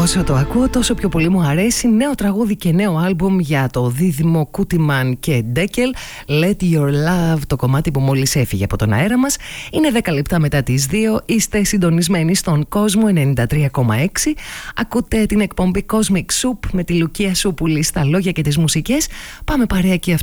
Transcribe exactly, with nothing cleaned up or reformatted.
Όσο το ακούω τόσο πιο πολύ μου αρέσει. Νέο τραγούδι και νέο άλμπουμ για το δίδυμο Κούτιμαν και Ντέκελ, Let Your Love, το κομμάτι που μόλις έφυγε από τον αέρα μας. Είναι δέκα λεπτά μετά τις δύο, είστε συντονισμένοι στον Κόσμο ενενήντα τρία κόμμα έξι. Ακούτε την εκπομπή Cosmic Soup με τη Λουκία Σούπουλη στα λόγια και τις μουσικές. Πάμε παρέα και